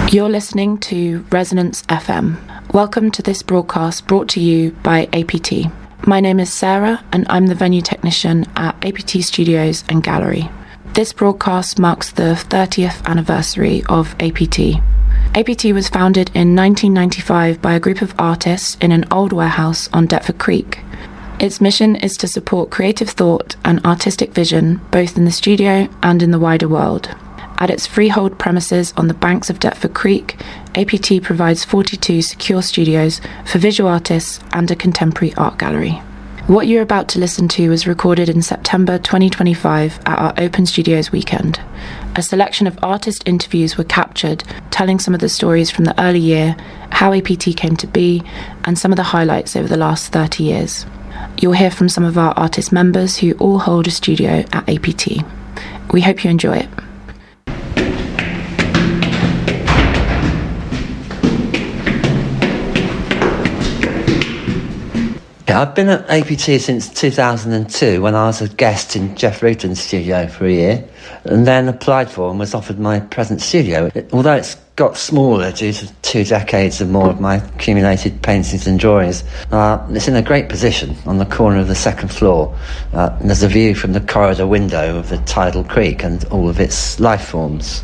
You're listening to Resonance FM. Welcome to this broadcast brought to you by APT. My name is Sarah and I'm the venue technician at APT Studios and Gallery. This broadcast marks the 30th anniversary of APT. APT was founded in 1995 by a group of artists in an old warehouse on Deptford Creek. Its mission is to support creative thought and artistic vision both in the studio and in the wider world. At its freehold premises on the banks of Deptford Creek, APT provides 42 secure studios for visual artists and a contemporary art gallery. What you're about to listen to was recorded in September 2025 at our Open Studios weekend. A selection of artist interviews were captured, telling some of the stories from the early year, how APT came to be, and some of the highlights over the last 30 years. You'll hear from some of our artist members who all hold a studio at APT. We hope you enjoy it. Yeah, I've been at APT since 2002 when I was a guest in Jeff Rutan's studio for a year and then applied for and was offered my present studio. Although it's got smaller due to 2 decades of more of my accumulated paintings and drawings, it's in a great position on the corner of the second floor. And there's a view from the corridor window of the tidal creek and all of its life forms.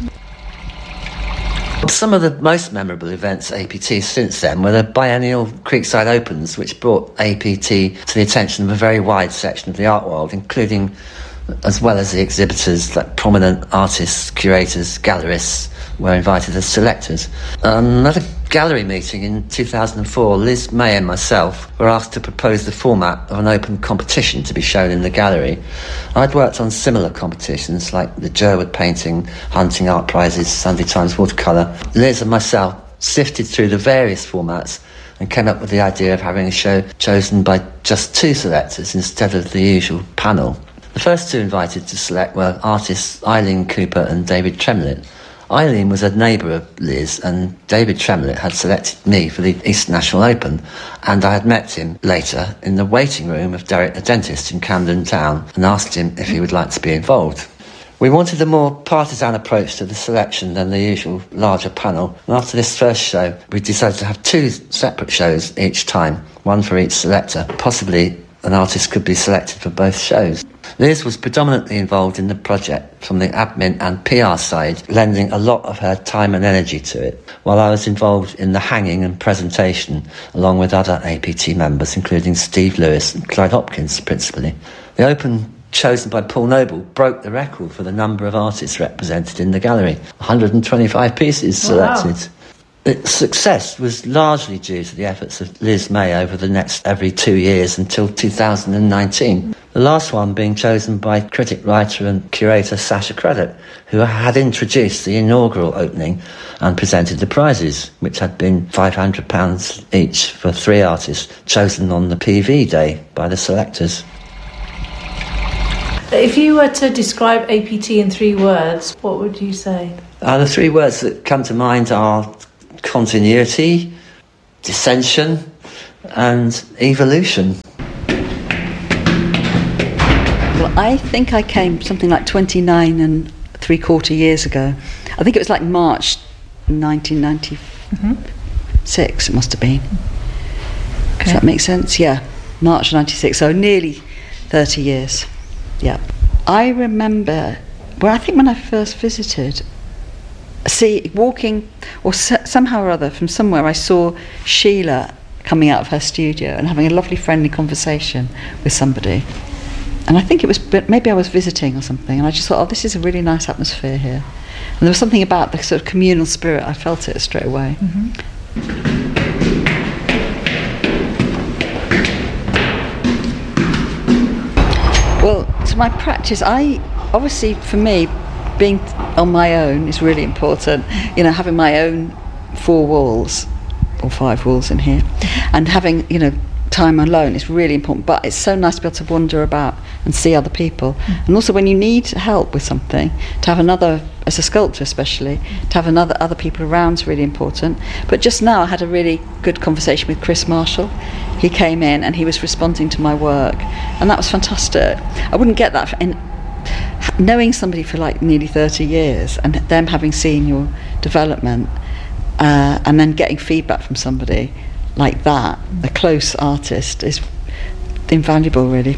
Some of the most memorable events at APT since then were the biennial Creekside Opens, which brought APT to the attention of a very wide section of the art world, including, as well as the exhibitors, like prominent artists, curators, gallerists were invited as selectors. At a gallery meeting in 2004, Liz May and myself were asked to propose the format of an open competition to be shown in the gallery. I'd worked on similar competitions like the Jerwood Painting, Hunting Art Prizes, Sunday Times Watercolour. Liz and myself sifted through the various formats and came up with the idea of having a show chosen by just 2 selectors instead of the usual panel. The first 2 invited to select were artists Eileen Cooper and David Tremlett. Eileen was a neighbour of Liz and David Tremlett had selected me for the East National Open, and I had met him later in the waiting room of Derek the Dentist in Camden Town and asked him if he would like to be involved. We wanted a more partisan approach to the selection than the usual larger panel, and after this first show we decided to have 2 separate shows each time, one for each selector. Possibly an artist could be selected for both shows. Liz was predominantly involved in the project from the admin and PR side, lending a lot of her time and energy to it, while I was involved in the hanging and presentation, along with other APT members, including Steve Lewis and Clyde Hopkins, principally. The Open, chosen by Paul Noble, broke the record for the number of artists represented in the gallery. 125 pieces selected. Wow. Its success was largely due to the efforts of Liz May over the next every 2 years until 2019. The last one being chosen by critic, writer and curator Sasha Craddock, who had introduced the inaugural opening and presented the prizes, which had been £500 each for 3 artists chosen on the PV day by the selectors. If you were to describe APT in 3 words, what would you say? The 3 words that come to mind are continuity, dissension and evolution. Well, I think I came something like 29 3/4 years ago. I think it was like March 1996, It must have been. Okay. Does that make sense? Yeah, March 96, so nearly 30 years. Yeah. I remember, I think when I first visited, walking, or somehow or other, from somewhere I saw Sheila coming out of her studio and having a lovely friendly conversation with somebody. And I think it was, maybe I was visiting or something, and I just thought, this is a really nice atmosphere here. And there was something about the sort of communal spirit, I felt it straight away. Mm-hmm. Well, to my practice, obviously for me, being on my own is really important. Having my own 4 walls or 5 walls in here, and having time alone is really important. But it's so nice to be able to wander about and see other people, and also when you need help with something, to have another, as a sculptor especially, to have other people around is really important. But just now I had a really good conversation with Chris Marshall. He came in and he was responding to my work, and that was fantastic. I wouldn't get that in knowing somebody for like nearly 30 years and them having seen your development. and then getting feedback from somebody like that, a close artist, is invaluable, really.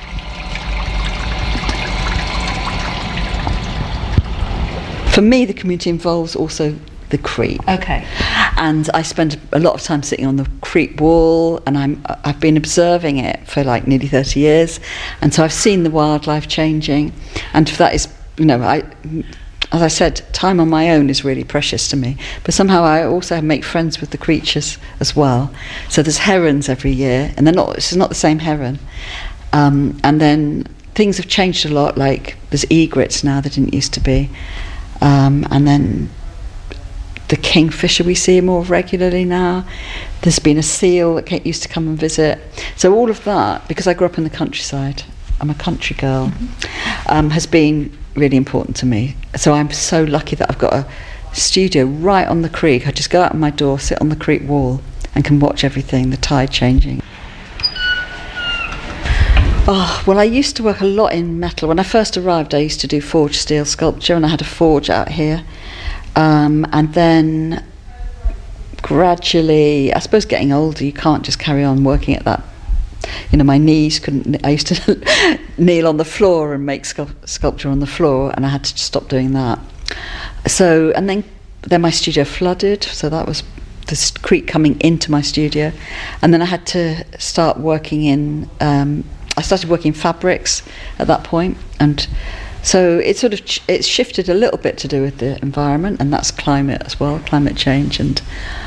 For me, the community involves also the creep. Okay. And I spend a lot of time sitting on the creep wall, and I've been observing it for like nearly 30 years, and so I've seen the wildlife changing, and that is, as I said, time on my own is really precious to me, but somehow I also make friends with the creatures as well. So there's herons every year, and it's not the same heron, and then things have changed a lot, like there's egrets now that didn't used to be, and then the kingfisher we see more regularly now. There's been a seal that used to come and visit. So all of that, because I grew up in the countryside, I'm a country girl, has been really important to me. So I'm so lucky that I've got a studio right on the creek. I just go out of my door, sit on the creek wall, and can watch everything, the tide changing. Oh, well, I used to work a lot in metal. When I first arrived, I used to do forged steel sculpture, and I had a forge out here. And then gradually, I suppose getting older, you can't just carry on working at that. My knees couldn't. I used to kneel on the floor and make sculpture on the floor, and I had to stop doing that. So, and then my studio flooded, so that was this creek coming into my studio, and then I had to start working in. I started working in fabrics at that point, and so it's shifted a little bit to do with the environment, and that's climate as well, climate change, and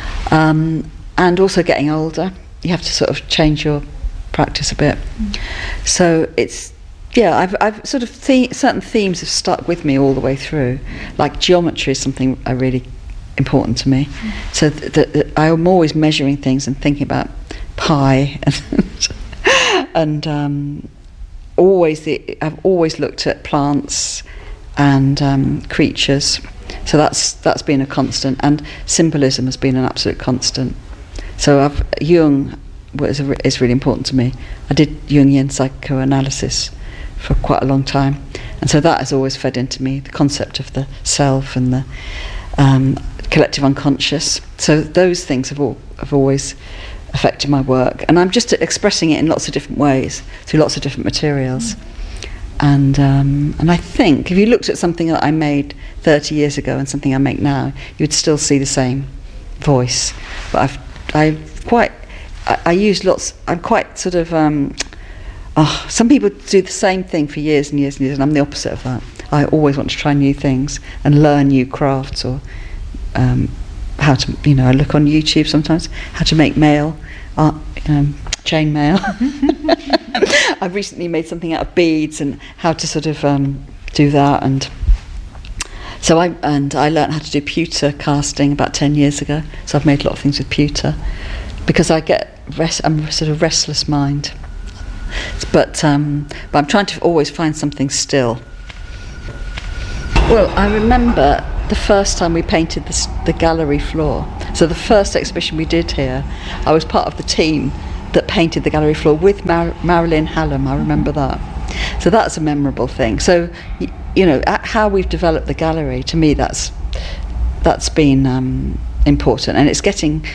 also getting older. You have to sort of change your practice a bit. So it's, I've sort of certain themes have stuck with me all the way through. Like geometry is something really important to me. So I'm always measuring things and thinking about pi and I've always looked at plants and creatures, so that's been a constant, and symbolism has been an absolute constant. So Jung is really important to me. I did Jungian psychoanalysis for quite a long time, and so that has always fed into me, the concept of the self and the collective unconscious. So those things have always affected my work, and I'm just expressing it in lots of different ways through lots of different materials. And I think if you looked at something that I made 30 years ago and something I make now, you would still see the same voice. But I use lots. I'm quite sort of. Some people do the same thing for years and years and years, and I'm the opposite of that. I always want to try new things and learn new crafts, or how to, I look on YouTube sometimes how to make mail, chain mail. I've recently made something out of beads and how to sort of do that, and so I learned how to do pewter casting about 10 years ago. So I've made a lot of things with pewter because I'm a sort of restless mind. But I'm trying to always find something still. Well, I remember the first time we painted the gallery floor. So the first exhibition we did here, I was part of the team that painted the gallery floor with Marilyn Hallam. I remember that. So that's a memorable thing. So, how we've developed the gallery, to me, that's been important, and it's getting